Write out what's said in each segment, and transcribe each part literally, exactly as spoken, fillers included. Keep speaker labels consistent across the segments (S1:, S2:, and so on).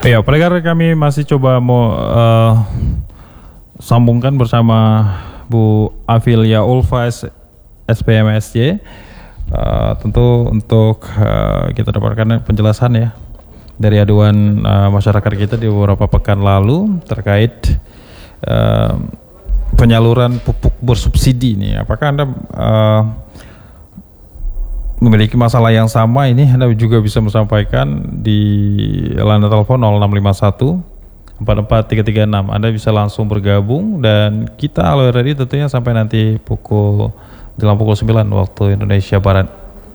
S1: Ya, pendengar kami masih coba mau uh, sambungkan bersama Bu Afilia Ulfa S P M S J. Uh, tentu untuk uh, kita dapatkan penjelasan ya dari aduan uh, masyarakat kita di beberapa pekan lalu terkait uh, penyaluran pupuk bersubsidi ini. Apakah Anda uh, memiliki masalah yang sama ini? Anda juga bisa menyampaikan di line telepon nol enam lima satu empat empat tiga tiga enam. Anda bisa langsung bergabung dan kita Halo R R I tentunya sampai nanti pukul dalam pukul sembilan waktu Indonesia Barat.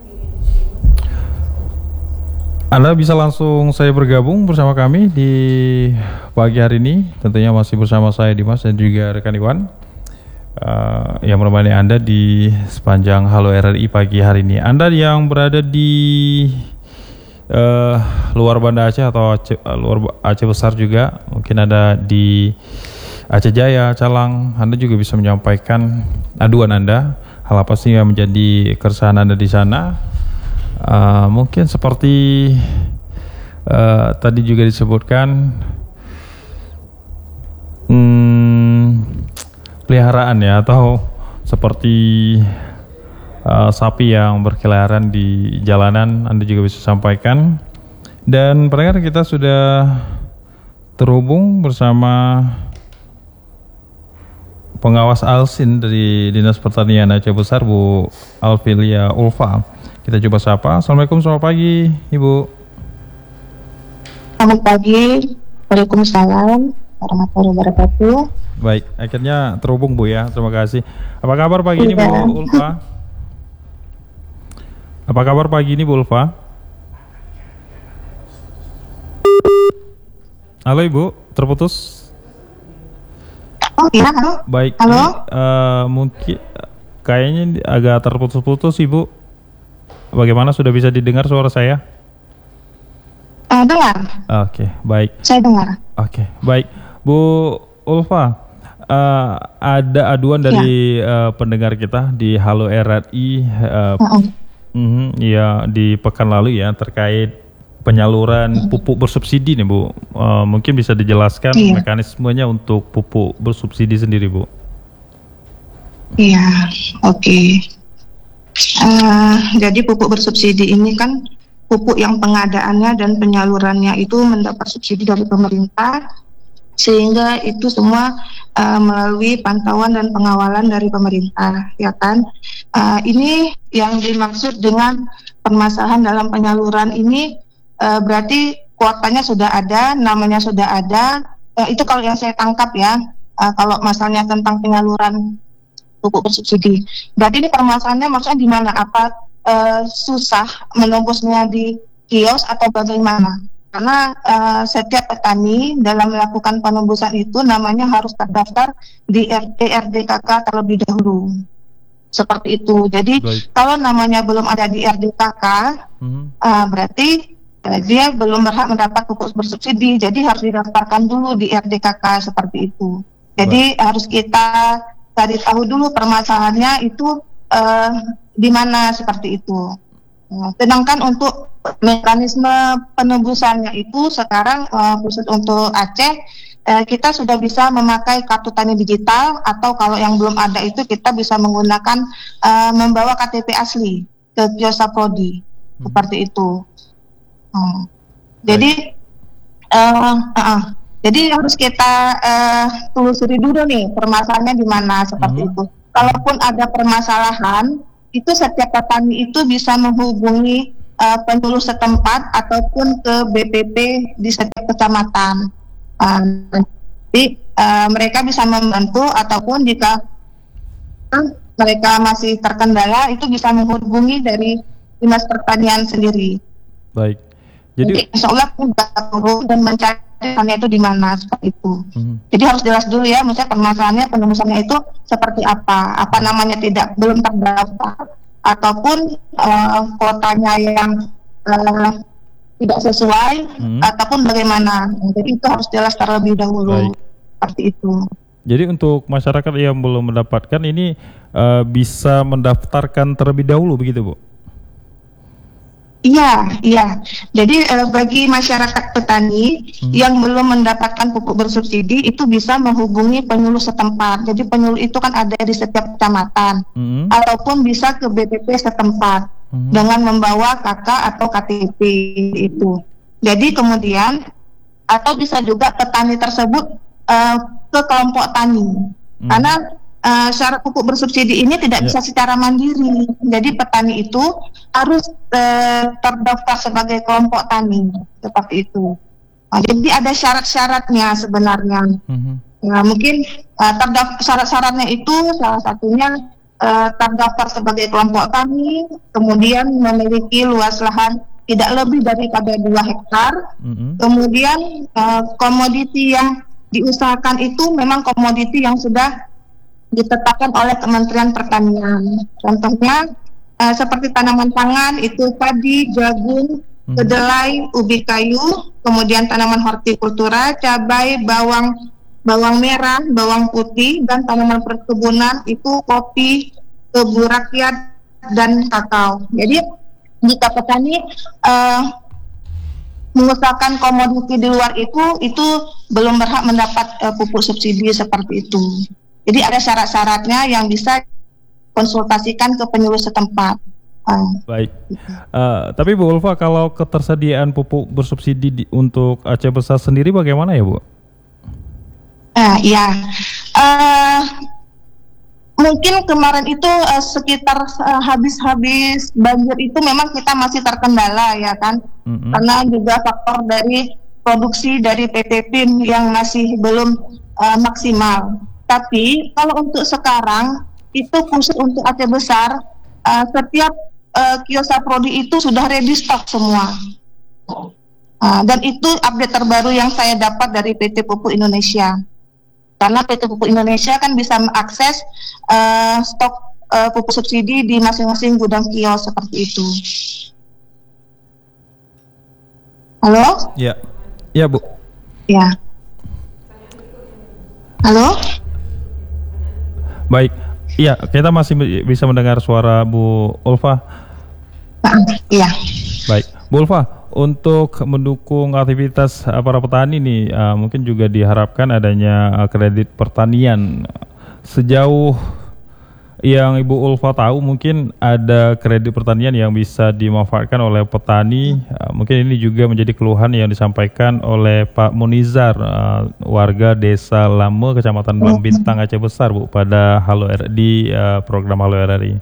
S1: Anda bisa langsung saya bergabung bersama kami di pagi hari ini. Tentunya masih bersama saya Dimas dan juga rekan Iwan uh, yang menemani Anda di sepanjang Halo R R I pagi hari ini. Anda yang berada di uh, luar Banda Aceh atau Aceh, uh, luar Aceh besar juga, mungkin ada di Aceh Jaya, Calang, Anda juga bisa menyampaikan aduan Anda. Hal apa sih yang menjadi keresahan Anda di sana? Uh, mungkin seperti uh, tadi juga disebutkan hmm, peliharaan ya, atau seperti uh, sapi yang berkeliaran di jalanan, Anda juga bisa sampaikan. Dan pendengar kita sudah terhubung bersama pengawas Alsin dari Dinas Pertanian Aceh Besar, Bu Afilia Ulfa. Kita coba sapa. Assalamualaikum, selamat pagi Ibu.
S2: Selamat pagi. Waalaikumsalam warahmatullahi wabarakatuh.
S1: Baik, akhirnya terhubung Bu ya. Terima kasih. Apa kabar pagi ini Bu Ulfa? Apa kabar pagi ini Bu Ulfa? Halo Ibu, terputus.
S2: Oh iya, halo.
S1: Baik.
S2: Halo.
S1: Ini, uh, mungkin kayaknya agak terputus-putus Ibu. Bagaimana, sudah bisa didengar suara saya?
S2: Uh, dengar.
S1: Oke, okay, baik.
S2: Saya dengar.
S1: Oke, okay, baik. Bu Ulfa, uh, ada aduan dari ya. uh, pendengar kita di Halo R R I uh, uh-uh. uh, ya di pekan lalu ya terkait penyaluran uh. pupuk bersubsidi nih Bu. Uh, mungkin bisa dijelaskan iya. mekanismenya untuk pupuk bersubsidi sendiri Bu.
S2: Iya, oke. Okay. Uh, jadi pupuk bersubsidi ini kan pupuk yang pengadaannya dan penyalurannya itu mendapat subsidi dari pemerintah, sehingga itu semua uh, melalui pantauan dan pengawalan dari pemerintah, ya kan? Uh, ini yang dimaksud dengan permasalahan dalam penyaluran ini uh, berarti kuotanya sudah ada, namanya sudah ada. Uh, itu kalau yang saya tangkap ya, uh, kalau masalahnya tentang penyaluran pupuk bersubsidi. Berarti ini permasalahannya maksudnya di mana? Apa uh, susah menembusnya di kios atau bagaimana? Karena uh, setiap petani dalam melakukan penembusan itu namanya harus terdaftar di R T R D K K terlebih dahulu. Seperti itu. Jadi Baik. kalau namanya belum ada di R D K K, mm-hmm. uh, berarti uh, dia belum berhak mendapat pupuk bersubsidi. Jadi harus didaftarkan dulu di R D K K seperti itu. Jadi Baik. harus kita cari tahu dulu permasalahannya itu uh, di mana seperti itu. Nah, sedangkan untuk mekanisme penembusannya itu sekarang uh, khusus untuk Aceh uh, kita sudah bisa memakai kartu tani digital, atau kalau yang belum ada itu kita bisa menggunakan uh, membawa K T P asli ke kios Saprodi hmm. seperti itu. Hmm. Jadi uh, uh, Jadi harus kita uh, telusuri dulu nih permasalahannya di mana seperti hmm. itu. Kalaupun ada permasalahan, itu setiap petani itu bisa menghubungi uh, penyuluh setempat ataupun ke B P P di setiap kecamatan. Uh, jadi uh, mereka bisa membantu, ataupun jika uh, mereka masih terkendala itu bisa menghubungi dari Dinas Pertanian sendiri.
S1: Baik. Jadi,
S2: Jadi insya Allah tidak turun dan mencari itu di mana seperti itu. Hmm. Jadi harus jelas dulu ya, misalnya permasalahannya penembusannya itu seperti apa, apa namanya tidak belum terdaftar, ataupun uh, kotanya yang uh, tidak sesuai, hmm. ataupun bagaimana. Jadi itu harus jelas terlebih dahulu. Baik. Seperti itu.
S1: Jadi untuk masyarakat yang belum mendapatkan ini uh, bisa mendaftarkan terlebih dahulu begitu Bu?
S2: Iya, iya. Jadi eh, bagi masyarakat petani hmm. yang belum mendapatkan pupuk bersubsidi itu bisa menghubungi penyuluh setempat. Jadi penyuluh itu kan ada di setiap kecamatan, hmm. ataupun bisa ke B P P setempat hmm. dengan membawa K K atau K T P itu. Jadi kemudian atau bisa juga petani tersebut uh, ke kelompok tani, hmm. karena Uh, syarat pupuk bersubsidi ini tidak yeah. bisa secara mandiri. Jadi petani itu harus uh, terdaftar sebagai kelompok tani seperti itu. Nah, jadi ada syarat-syaratnya sebenarnya. Mm-hmm. Nah, mungkin uh, terdaftar syarat-syaratnya itu salah satunya uh, terdaftar sebagai kelompok tani, kemudian memiliki luas lahan tidak lebih daripada dua hektar. Mm-hmm. Kemudian uh, komoditi yang diusahakan itu memang komoditi yang sudah ditetapkan oleh Kementerian Pertanian. Contohnya uh, seperti tanaman pangan itu padi, jagung, hmm. kedelai, ubi kayu, kemudian tanaman hortikultura, cabai, bawang, bawang merah, bawang putih, dan tanaman perkebunan itu kopi, tebu rakyat, dan kakao. Jadi jika petani uh, mengusahakan komoditi di luar itu, itu belum berhak mendapat uh, pupuk subsidi seperti itu. Jadi ada syarat-syaratnya yang bisa konsultasikan ke penyuluh setempat. Uh,
S1: Baik. Uh, tapi Bu Ulfa, kalau ketersediaan pupuk bersubsidi di, untuk Aceh Besar sendiri bagaimana ya Bu?
S2: Uh, ya, uh, mungkin kemarin itu uh, sekitar uh, habis-habis banjir itu memang kita masih terkendala ya kan, mm-hmm. karena juga faktor dari produksi dari P T P I M yang masih belum uh, maksimal. Tapi kalau untuk sekarang itu khusus untuk Aceh Besar, uh, setiap uh, kios Saprodi itu sudah ready stock semua. Uh, dan itu update terbaru yang saya dapat dari P T Pupuk Indonesia. Karena P T Pupuk Indonesia kan bisa mengakses uh, stok uh, pupuk subsidi di masing-masing gudang kios seperti itu. Halo?
S1: Ya, ya Bu.
S2: Ya. Halo?
S1: Baik, iya kita masih bisa mendengar suara Bu Ulfa.
S2: Iya.
S1: Baik, Bu Ulfa, untuk mendukung aktivitas uh, para petani nih, uh, mungkin juga diharapkan adanya uh, kredit pertanian. Sejauh yang Ibu Ulfa tahu, mungkin ada kredit pertanian yang bisa dimanfaatkan oleh petani. Uh, mungkin ini juga menjadi keluhan yang disampaikan oleh Pak Munizar, uh, warga Desa Lame, Kecamatan Bintang, Aceh Besar, Bu, pada Halo R di uh, program Halo R R I.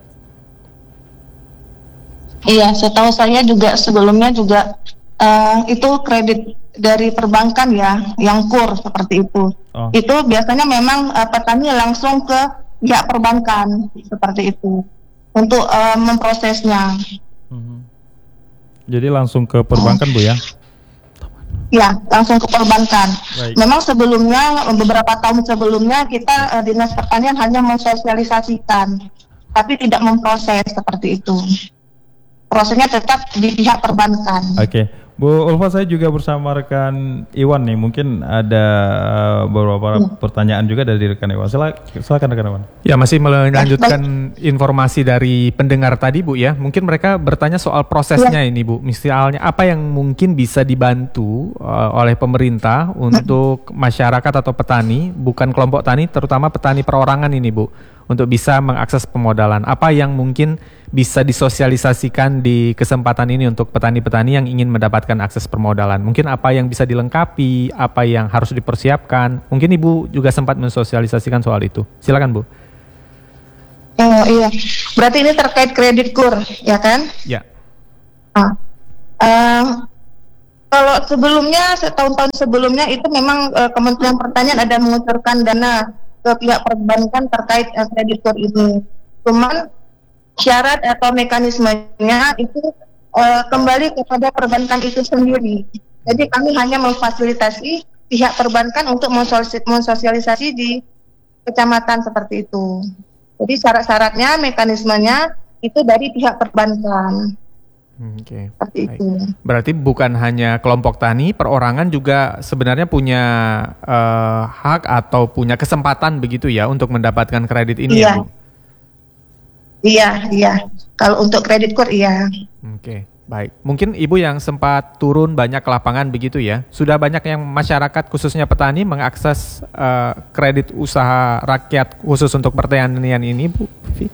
S2: Iya, setahu saya juga sebelumnya juga uh, itu kredit dari perbankan ya, yang kur seperti itu. Oh. Itu biasanya memang uh, petani langsung ke pihak perbankan seperti itu untuk uh, memprosesnya.
S1: Mm-hmm. Jadi langsung ke perbankan, Bu ya?
S2: Ya, langsung ke perbankan.
S1: Baik.
S2: Memang sebelumnya, beberapa tahun sebelumnya kita uh, Dinas Pertanian hanya mensosialisasikan, tapi tidak memproses seperti itu. Prosesnya tetap di pihak perbankan.
S1: Oke, okay. Bu Ulfa, saya juga bersama rekan Iwan nih, mungkin ada uh, beberapa ya. pertanyaan juga dari rekan Iwan. Silakan rekan Iwan.
S3: Ya, masih melanjutkan ya, informasi dari pendengar tadi, Bu ya. Mungkin mereka bertanya soal prosesnya ya. ini, Bu. Misalnya apa yang mungkin bisa dibantu uh, oleh pemerintah untuk masyarakat atau petani, bukan kelompok tani, terutama petani perorangan ini, Bu, untuk bisa mengakses pemodalan. Apa yang mungkin bisa disosialisasikan di kesempatan ini untuk petani-petani yang ingin mendapatkan akses permodalan? Mungkin apa yang bisa dilengkapi, apa yang harus dipersiapkan? Mungkin Ibu juga sempat mensosialisasikan soal itu. Silakan, Bu.
S2: Oh iya, berarti ini terkait kredit kur, ya kan?
S3: Ya.
S2: Ah. Uh, kalau sebelumnya, setahun-tahun sebelumnya itu memang uh, Kementerian Pertanian ada mengucurkan dana ke pihak perbankan terkait uh, kredit kur ini. Cuman syarat atau mekanismenya itu uh, kembali kepada perbankan itu sendiri. Jadi kami hanya memfasilitasi pihak perbankan untuk mensosialisasi di kecamatan seperti itu. Jadi syarat-syaratnya, mekanismenya itu dari pihak perbankan.
S3: Oke.
S2: Seperti itu.
S3: Berarti bukan hanya kelompok tani, perorangan juga sebenarnya punya uh, hak atau punya kesempatan begitu ya untuk mendapatkan kredit ini,
S2: iya.
S3: ya, Bu?
S2: Iya, iya. Kalau untuk kredit kur, iya.
S3: Oke. Baik, mungkin Ibu yang sempat turun banyak ke lapangan begitu ya, sudah banyak yang masyarakat khususnya petani mengakses uh, kredit usaha rakyat khusus untuk pertanian ini, Bu Vivi?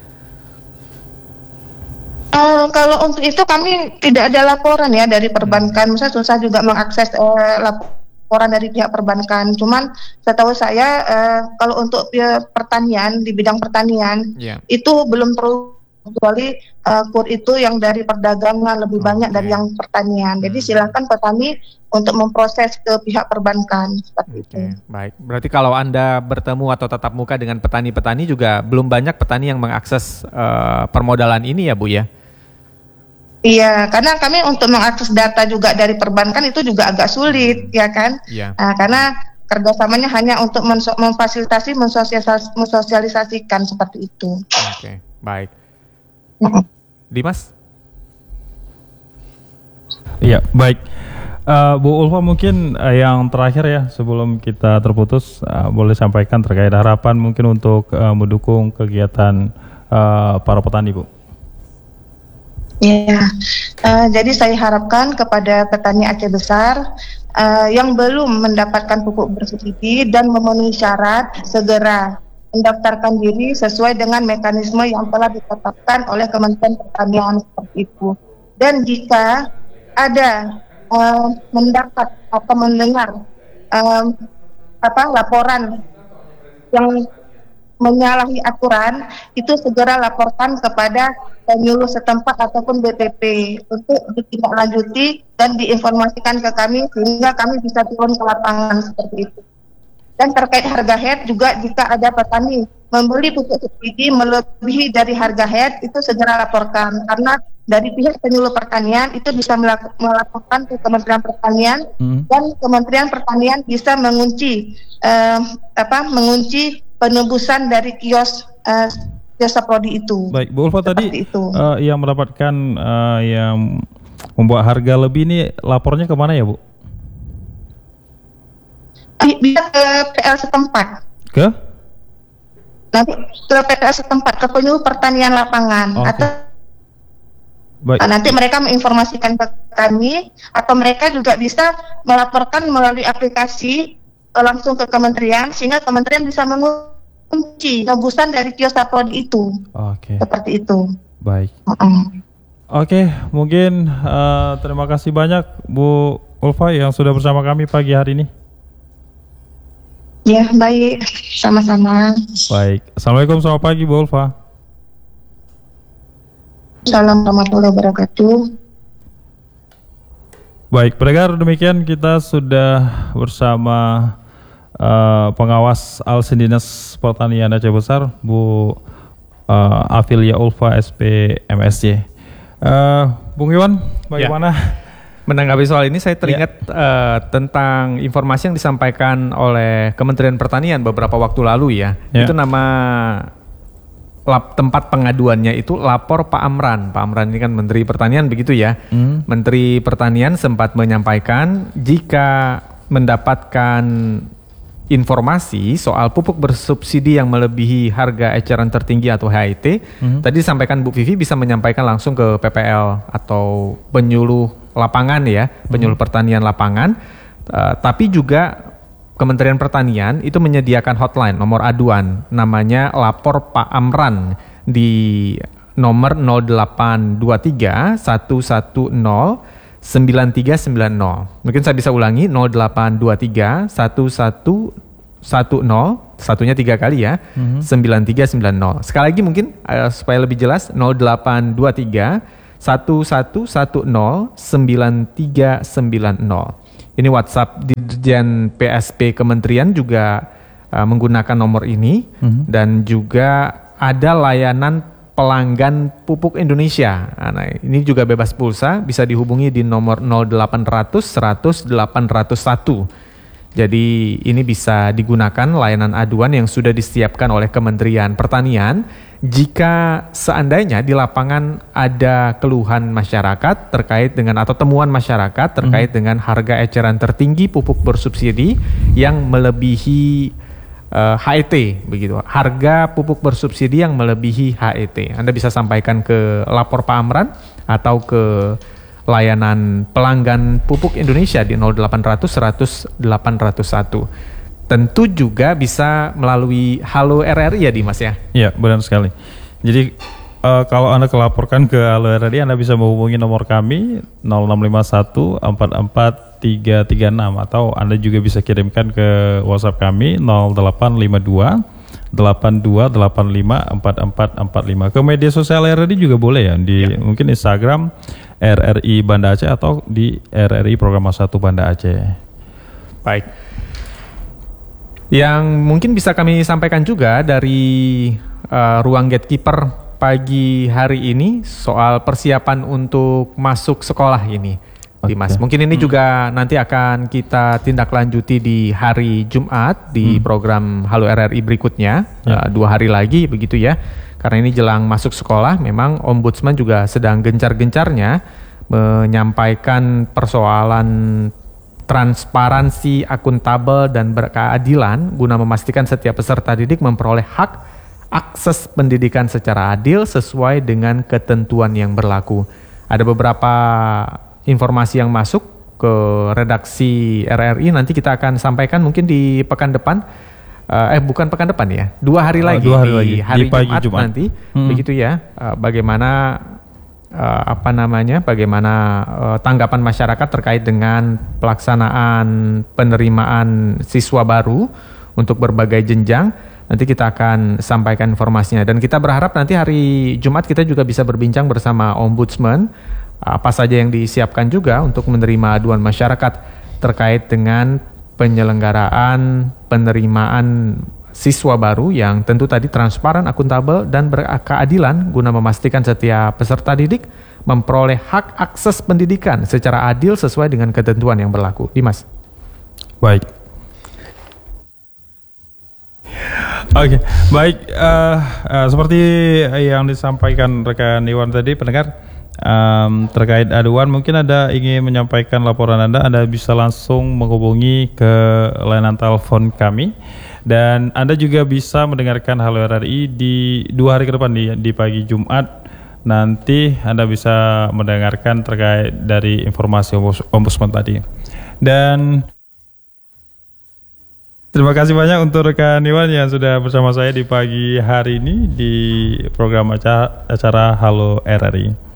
S2: Uh, kalau untuk itu kami tidak ada laporan ya dari perbankan, misalnya susah juga mengakses uh, laporan dari pihak perbankan. Cuman setahu saya uh, kalau untuk uh, pertanian di bidang pertanian yeah. itu belum perlu, kecuali uh, kur itu yang dari perdagangan lebih okay. banyak dari yang pertanian. Jadi silakan petani untuk memproses ke pihak perbankan seperti okay. itu.
S3: Baik, berarti kalau Anda bertemu atau tatap muka dengan petani-petani juga belum banyak petani yang mengakses uh, permodalan ini ya Bu ya?
S2: Iya, karena kami untuk mengakses data juga dari perbankan itu juga agak sulit, ya kan? Yeah. Nah, karena kerjasamanya hanya untuk memfasilitasi, mensosialisasi, mensosialisasikan seperti itu.
S3: Oke, okay, baik. Dimas?
S1: Iya, baik. Uh, Bu Ulfa mungkin uh, yang terakhir ya sebelum kita terputus uh, boleh sampaikan terkait harapan mungkin untuk uh, mendukung kegiatan uh, para petani, Bu.
S2: Ya, uh, jadi saya harapkan kepada petani Aceh Besar uh, yang belum mendapatkan pupuk bersubsidi dan memenuhi syarat segera mendaftarkan diri sesuai dengan mekanisme yang telah ditetapkan oleh Kementerian Pertanian seperti itu. Dan jika ada uh, mendapat atau mendengar um, apa laporan yang menyalahi aturan, itu segera laporkan kepada penyuluh setempat ataupun B P P untuk ditindaklanjuti dan diinformasikan ke kami sehingga kami bisa turun ke lapangan seperti itu. Dan terkait harga head juga, jika ada petani membeli pupuk subsidi melebihi dari harga head, itu segera laporkan, karena dari pihak penyuluh pertanian itu bisa melaporkan ke Kementerian Pertanian hmm. dan Kementerian Pertanian bisa mengunci eh, apa mengunci penebusan dari kios uh, jasa prodi itu.
S1: Baik, Bu Ulfa tadi uh, yang mendapatkan uh, yang membuat harga lebih ini lapornya kemana ya Bu?
S2: Bisa ke P L setempat.
S1: Ke?
S2: Nanti ke P L setempat, ke penyuluh pertanian lapangan. Okay. Atau baik. Nanti mereka menginformasikan ke kami, atau mereka juga bisa melaporkan melalui aplikasi langsung ke kementerian, sehingga kementerian bisa mengunci tebusan dari kios prodi itu. Oke. Okay. Seperti itu.
S1: Baik. Uh-uh. Oke, okay, mungkin uh, terima kasih banyak Bu Ulfa yang sudah bersama kami pagi hari ini.
S2: Ya, baik. Sama-sama.
S1: Baik. Assalamualaikum, selamat pagi Bu Ulfa.
S2: Assalamualaikum warahmatullahi wabarakatuh.
S1: Baik, pendengar, demikian kita sudah bersama uh, pengawas Alsin Dinas Pertanian Aceh Besar, Bu uh, Afilia Ulfa S P M S J. Uh, Bung Iwan, bagaimana?
S3: Ya. Menanggapi soal ini, saya teringat ya. uh, tentang informasi yang disampaikan oleh Kementerian Pertanian beberapa waktu lalu ya. ya. Itu nama lap, tempat pengaduannya itu lapor Pak Amran. Pak Amran ini kan Menteri Pertanian begitu ya. Hmm. Menteri Pertanian sempat menyampaikan jika mendapatkan informasi soal pupuk bersubsidi yang melebihi harga eceran tertinggi atau H I T, hmm. tadi disampaikan Bu Vivi bisa menyampaikan langsung ke P P L atau penyuluh lapangan ya, penyuluh hmm. pertanian lapangan. Uh, tapi juga Kementerian Pertanian itu menyediakan hotline, nomor aduan, namanya Lapor Pak Amran di nomor nol delapan dua tiga satu satu nol sembilan tiga sembilan nol. Mungkin saya bisa ulangi, nol delapan dua tiga satu satu satu nol, satunya tiga kali ya, mm-hmm. sembilan tiga sembilan nol. Sekali lagi mungkin uh, supaya lebih jelas, nol delapan dua tiga satu satu satu nol sembilan tiga sembilan nol. Ini WhatsApp Dirjen P S P Kementerian juga uh, menggunakan nomor ini, mm-hmm. dan juga ada layanan pelanggan pupuk Indonesia. Nah, ini juga bebas pulsa, bisa dihubungi di nomor nol delapan nol nol seratus delapan nol satu. Jadi ini bisa digunakan layanan aduan yang sudah disiapkan oleh Kementerian Pertanian jika seandainya di lapangan ada keluhan masyarakat terkait dengan atau temuan masyarakat terkait hmm. dengan harga eceran tertinggi pupuk bersubsidi yang melebihi uh, H E T begitu. Harga pupuk bersubsidi yang melebihi H E T. Anda bisa sampaikan ke lapor Pak Amran atau ke layanan pelanggan pupuk Indonesia di nol delapan ratus seratus delapan nol satu. Tentu juga bisa melalui Halo R R I ya Dimas ya?
S1: Iya, benar sekali. Jadi uh, kalau Anda kelaporkan ke Halo R R I, Anda bisa menghubungi nomor kami nol enam lima satu empat empat tiga tiga enam, atau Anda juga bisa kirimkan ke WhatsApp kami nol delapan lima dua delapan dua delapan lima empat empat empat lima. Ke media sosial R R I juga boleh ya, di ya. Mungkin Instagram R R I Banda Aceh atau di R R I Program satu Banda Aceh.
S3: Baik. Yang mungkin bisa kami sampaikan juga dari uh, ruang gatekeeper pagi hari ini soal persiapan untuk masuk sekolah ini, okay. Dimas. Mungkin ini hmm. juga nanti akan kita tindak lanjuti di hari Jumat di hmm. program Halo R R I berikutnya, ya. uh, dua hari lagi begitu ya. Karena ini jelang masuk sekolah, memang Ombudsman juga sedang gencar-gencarnya menyampaikan persoalan transparansi, akuntabel, dan berkeadilan guna memastikan setiap peserta didik memperoleh hak akses pendidikan secara adil sesuai dengan ketentuan yang berlaku. Ada beberapa informasi yang masuk ke redaksi R R I, nanti kita akan sampaikan mungkin di pekan depan, uh, eh bukan pekan depan ya, dua hari lagi,
S1: dua hari
S3: di
S1: lagi.
S3: hari
S1: di pagi
S3: Jumat,
S1: Jumat
S3: nanti,
S1: hmm.
S3: begitu ya, uh, bagaimana Uh, apa namanya, bagaimana uh, tanggapan masyarakat terkait dengan pelaksanaan penerimaan siswa baru untuk berbagai jenjang. Nanti kita akan sampaikan informasinya, dan kita berharap nanti hari Jumat kita juga bisa berbincang bersama Ombudsman apa saja yang disiapkan juga untuk menerima aduan masyarakat terkait dengan penyelenggaraan penerimaan siswa baru yang tentu tadi transparan, akuntabel, dan berkeadilan guna memastikan setiap peserta didik memperoleh hak akses pendidikan secara adil sesuai dengan ketentuan yang berlaku. Dimas.
S1: Baik. Oke, okay. Baik. Uh, uh, seperti yang disampaikan rekan Iwan tadi, pendengar, um, terkait aduan, mungkin ada ingin menyampaikan laporan Anda, Anda bisa langsung menghubungi ke layanan telepon kami. Dan Anda juga bisa mendengarkan Halo R R I di dua hari ke depan, di, di pagi Jumat. Nanti Anda bisa mendengarkan terkait dari informasi Ombudsman tadi. Dan terima kasih banyak untuk rekan Iwan yang sudah bersama saya di pagi hari ini di program acara, acara Halo R R I.